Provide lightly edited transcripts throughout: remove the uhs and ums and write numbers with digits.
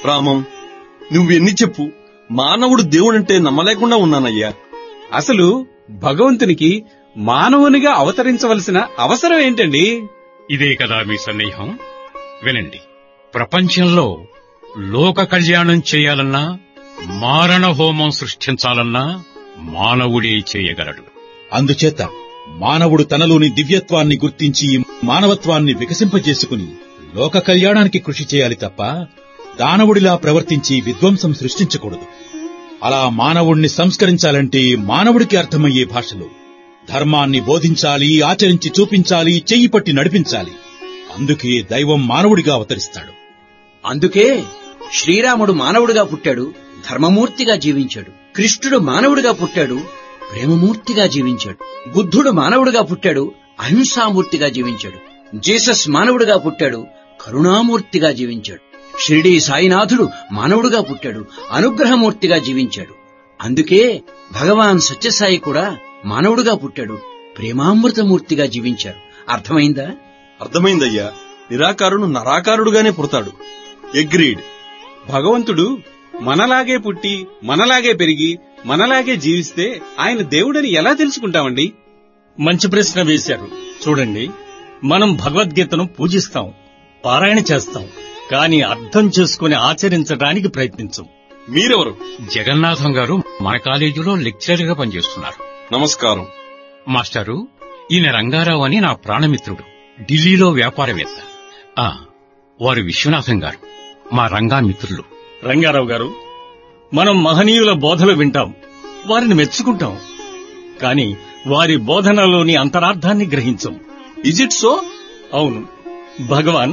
రామం, నువ్వెన్ని చెప్పు, మానవుడు దేవుడంటే నమ్మలేకుండా ఉన్నానయ్యా. అసలు భగవంతునికి మానవునిగా అవతరించవలసిన అవసరం ఏంటండి? ఇదే కదా మీ సందేహం? వినండి. ప్రపంచంలో లోక కళ్యాణం చేయాలన్నా, మారణ హోమం సృష్టించాలన్నా మానవుడే చేయగలడు. అందుచేత మానవుడు తనలోని దివ్యత్వాన్ని గుర్తించి మానవత్వాన్ని వికసింపజేసుకుని లోక కళ్యాణానికి కృషి చేయాలి తప్ప దానవుడిలా ప్రవర్తించి విధ్వంసం సృష్టించకూడదు. అలా మానవుణ్ణి సంస్కరించాలంటే మానవుడికి అర్థమయ్యే భాషలో ధర్మాన్ని బోధించాలి, ఆచరించి చూపించాలి, చెయ్యి పట్టి నడిపించాలి. అందుకే దైవం మానవుడిగా అవతరిస్తాడు. అందుకే శ్రీరాముడు మానవుడిగా పుట్టాడు, ధర్మమూర్తిగా జీవించాడు. కృష్ణుడు మానవుడిగా పుట్టాడు, ప్రేమమూర్తిగా జీవించాడు. బుద్ధుడు మానవుడిగా పుట్టాడు, అహింసామూర్తిగా జీవించాడు. జీసస్ మానవుడిగా పుట్టాడు, కరుణామూర్తిగా జీవించాడు. షిరిడీ సాయినాథుడు మానవుడిగా పుట్టాడు, అనుగ్రహమూర్తిగా జీవించాడు. అందుకే భగవాన్ సత్యసాయి కూడా మానవుడిగా పుట్టాడు, ప్రేమామృతమూర్తిగా జీవించారు. అర్థమైందా? అర్థమైందయ్యా. నిరాకారుడు నరాకారుడుగానే పుడతాడు. అగ్రీడ్. భగవంతుడు మనలాగే పుట్టి, మనలాగే పెరిగి, మనలాగే జీవిస్తే ఆయన దేవుడని ఎలా తెలుసుకుంటామండి? మంచి ప్రశ్న వేశారు. చూడండి, మనం భగవద్గీతను పూజిస్తాం, పారాయణ చేస్తాం, కానీ అర్థం చేసుకుని ఆచరించడానికి ప్రయత్నించం. మీరెవరు? జగన్నాథం గారు మన కాలేజీలో లెక్చరర్ గా పనిచేస్తున్నారు. నమస్కారం. మాస్టారు, ఈయన రంగారావు అని నా ప్రాణమిత్రుడు, ఢిల్లీలో వ్యాపారవేత్త. వారు విశ్వనాథం గారు, మా రంగా మిత్రులు. రంగారావు గారు, మనం మహనీయుల బోధలు వింటాం, వారిని మెచ్చుకుంటాం, కానీ వారి బోధనలోని అంతరార్థాన్ని గ్రహించం. Is it so? అవును. భగవాన్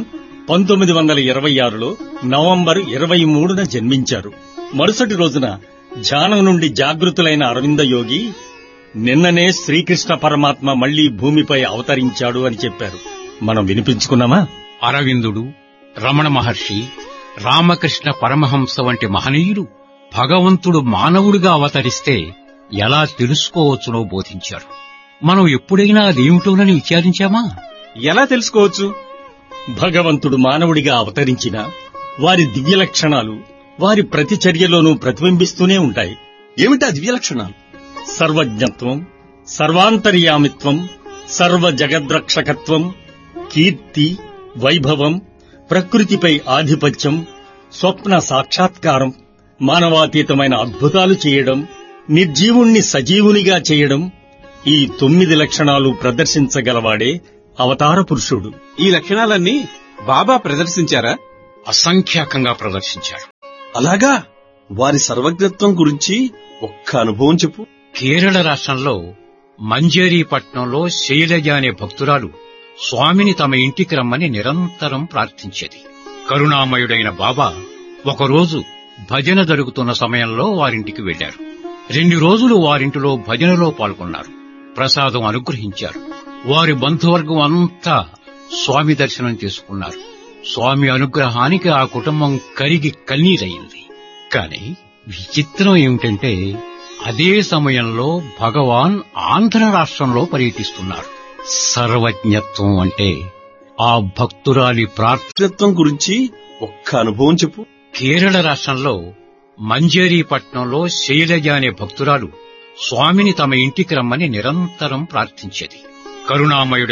1926లో నవంబర్ 23న జన్మించారు. మరుసటి రోజున ధ్యానం నుండి జాగృతులైన అరవింద యోగి నిన్ననే శ్రీకృష్ణ పరమాత్మ మళ్లీ భూమిపై అవతరించాడు అని చెప్పారు. మనం వినిపించుకున్నామా? అరవిందుడు, రమణ మహర్షి, రామకృష్ణ పరమహంస వంటి మహనీయులు భగవంతుడు మానవుడిగా అవతరిస్తే ఎలా తెలుసుకోవచ్చునో బోధించారు. మనం ఎప్పుడైనా అదేమిటోనని విచారించామా? ఎలా తెలుసుకోవచ్చు? భగవంతుడు మానవుడిగా అవతరించిన వారి దివ్య లక్షణాలు వారి ప్రతి చర్యలోనూ ప్రతిబింబిస్తూనే ఉంటాయి. ఏమిటా దివ్య లక్షణాలు? సర్వజ్ఞత్వం, సర్వాంతర్యామిత్వం, సర్వ జగద్రక్షకత్వం, కీర్తి, వైభవం, ప్రకృతిపై ఆధిపత్యం, స్వప్న సాక్షాత్కారం, మానవాతీతమైన అద్భుతాలు చేయడం, నిర్జీవుణ్ణి సజీవునిగా చేయడం, ఈ 9 లక్షణాలు ప్రదర్శించగలవాడే అవతార పురుషుడు. ఈ లక్షణాలన్నీ బాబా ప్రదర్శించారా? అసంఖ్యాకంగా ప్రదర్శించారు. అలాగా? వారి సర్వజ్ఞత్వం గురించి ఒక్క అనుభవం చెప్పు. కేరళ రాష్ట్రంలో మంజేరీపట్నంలో శైలజ అనే భక్తురాలు స్వామిని తమ ఇంటికి రమ్మని నిరంతరం ప్రార్థించేది. కరుణామయుడైన బాబా ఒకరోజు భజన జరుగుతున్న సమయంలో వారింటికి వెళ్లారు. 2 రోజులు వారింటిలో భజనలో పాల్గొన్నారు. ప్రసాదం అనుగ్రహించారు. వారి బంధువర్గం అంతా స్వామి దర్శనం చేసుకున్నారు. స్వామి అనుగ్రహానికి ఆ కుటుంబం కరిగి కన్నీరయింది. కాని విచిత్రం ఏమిటంటే అదే సమయంలో భగవాన్ ఆంధ్ర రాష్ట్రంలో పర్యటిస్తున్నారు. సర్వజ్ఞత్వం అంటే ఆ భక్తురాలి ప్రార్థనత్వం గురించి ఒక్క అనుభవం చెప్పు. కేరళ రాష్ట్రంలో మంజేరీపట్నంలో శైలజ అనే భక్తురాలు స్వామిని తమ ఇంటికి రమ్మని నిరంతరం ప్రార్థించేది. కరుణామయుడైన